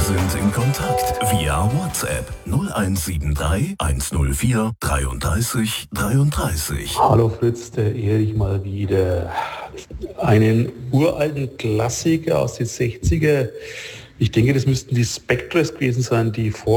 sind in Kontakt via WhatsApp 0173 104 33 33. Hallo Fritz, der Erich mal wieder. Einen uralten Klassiker aus den 60er. Ich denke, das müssten die Spectres gewesen sein, die